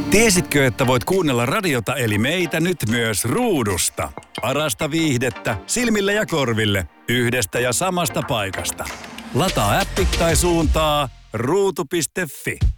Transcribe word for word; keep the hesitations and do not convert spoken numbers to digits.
Tiesitkö, että voit kuunnella radiota eli meitä nyt myös ruudusta? Parasta viihdettä silmille ja korville yhdestä ja samasta paikasta. Lataa appi tai suuntaa ruutu piste fi.